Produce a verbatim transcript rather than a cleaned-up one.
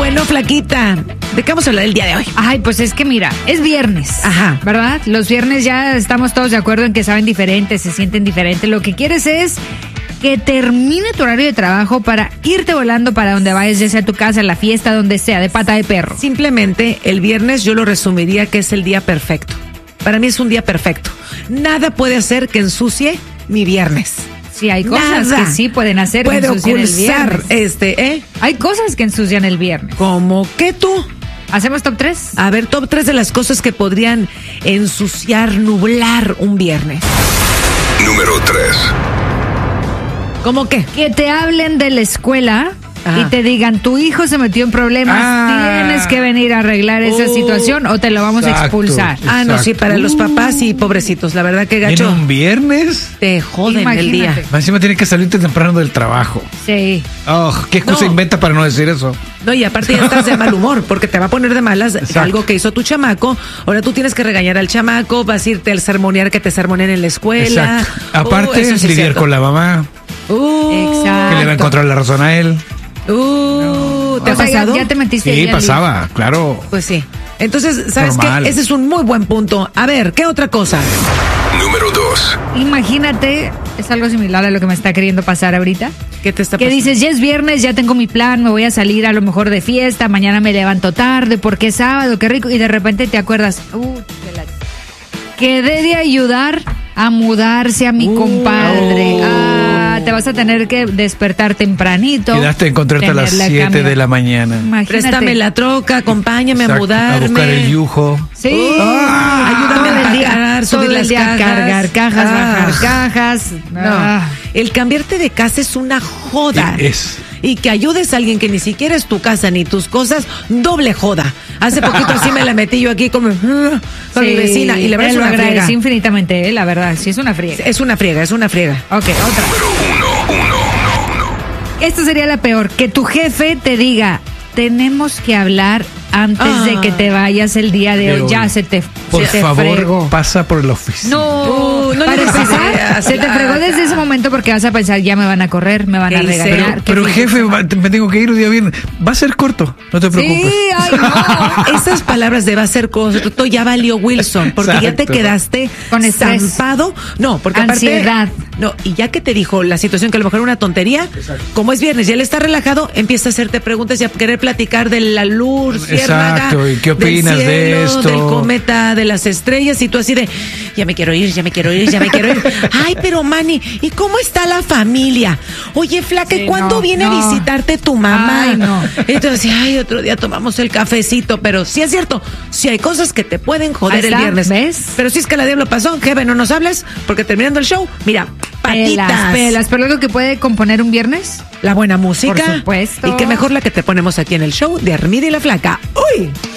Bueno, flaquita, ¿de qué vamos a hablar el día de hoy? Ay, pues es que mira, es viernes. Ajá. ¿Verdad? Los viernes ya estamos todos de acuerdo en que saben diferente, se sienten diferente. Lo que quieres es que termine tu horario de trabajo para irte volando para donde vayas, ya sea a tu casa, a la fiesta, donde sea, de pata de perro. Simplemente el viernes yo lo resumiría que es el día perfecto. Para mí es un día perfecto. Nada puede hacer que ensucie mi viernes. Sí, hay cosas Nada que sí pueden hacer puede que ensucian el ocultar viernes. este, ¿eh? Hay cosas que ensucian el viernes. ¿Cómo que tú? ¿Hacemos top tres? A ver, top tres de las cosas que podrían ensuciar, nublar un viernes. Número tres. ¿Cómo qué? Que te hablen de la escuela Ajá. y te digan, tu hijo se metió en problemas, Ah. tienes que venir a arreglar esa Oh. situación o te lo vamos a Exacto. expulsar. Ah, no, sí, para los papás sí, pobrecitos. La verdad que ¿En gacho. un viernes? Te joden el Imagínate. día. Más encima tiene que salirte temprano del trabajo. Sí. Oh, ¿qué excusa No. inventa para no decir eso? No, y aparte ya estás de mal humor, porque te va a poner de malas Exacto. algo que hizo tu chamaco. Ahora tú tienes que regañar al chamaco, vas a irte al sermonear que te sermonen en la escuela. Exacto. Aparte, Uh, eso sí es lidiar cierto. con la mamá, Uh, Exacto. que le va a encontrar la razón a él. Uh, ¿te ha O sea, ya- pasado? Ya, te metiste ahí Sí, al pasaba, claro. Pues sí. Entonces, ¿sabes Normal. qué? Ese es un muy buen punto. A ver, ¿qué otra cosa? Número dos. lío. Imagínate, es algo similar a lo que me está queriendo pasar ahorita. ¿Qué te está Que pasando? dices, ya es viernes, ya tengo mi plan, me voy a salir a lo mejor de fiesta, mañana me levanto tarde porque es sábado, qué rico. Y de repente te acuerdas, uh, que la- quedé de ayudar a mudarse a mi Uh. compadre. Ah, te vas a tener que despertar tempranito. Quedaste en encontrarte a las tener la siete cambio. de la mañana. Imagínate. Préstame la troca, acompáñame Exacto, a mudarme. a buscar el yujo. Sí. Ah, ayúdame todo a el día, cargar, todo subir el las día cajas. cargar cajas, Ah. bajar cajas. No, Ah. el cambiarte de casa es una joda. Es. Y que ayudes a alguien que ni siquiera es tu casa ni tus cosas, doble joda. Hace poquito así me la metí yo aquí como ah, con mi Sí, vecina y la verdad él es lo una friega. agradecí infinitamente, eh, la verdad, sí es una friega. Es una friega, es una friega. Ok, otra. Número uno, uno, uno, uno. Esta sería la peor, que tu jefe te diga, tenemos que hablar antes Ah. de que te vayas el día de, De hoy. hoy. Ya se te, Por se te favor, fregó. pasa por el oficio. No, Uh, no para le digas empezar, ideas, se te Blanca. fregó desde ese momento porque vas a pensar, ya me van a correr, me van a ¿Qué hice? regañar. Pero, ¿qué pero fin de jefe, semana? va- me tengo que ir el día viernes. Va a ser corto, no te preocupes. Sí, ay no. Esas palabras de va a ser corto ya valió Wilson, porque ya te Exacto. quedaste Con estrés. zampado. No, porque Ansiedad. aparte. No, y ya que te dijo la situación que a lo mejor era una tontería, como es viernes y él está relajado, empieza a hacerte preguntas y a querer platicar de la luz, Exacto, ¿y qué opinas del de cielo, esto? del cometa, de las estrellas, y tú así de, ya me quiero ir, ya me quiero ir, ya me quiero ir. Ay, pero Manny, ¿y cómo está la familia? Oye, flaca, ¿y Sí, cuándo no, viene no. a visitarte tu mamá? Ay, no. Entonces, ay, otro día tomamos el cafecito, pero sí es cierto, sí hay cosas que te pueden joder Ahí el está, viernes. ¿ves? Pero si es que la diablo pasó, jefe, no nos hables, porque terminando el show, mira, patitas. Pelas, pelas, pero algo que puede componer un viernes. La buena música. Por supuesto. Y qué mejor la que te ponemos aquí en el show de Armida y la Flaca. ¡Uy!